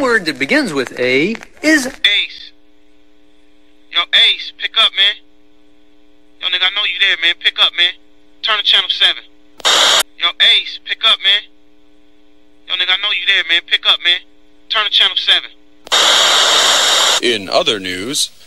word that begins with A is Ace. Yo, Ace, pick up, man. Yo, nigga, I know you there, man. Pick up, man. Turn to channel 7. Yo, Ace, pick up, man. Yo, nigga, I know you there, man. Pick up, man. Turn to channel 7. In other news...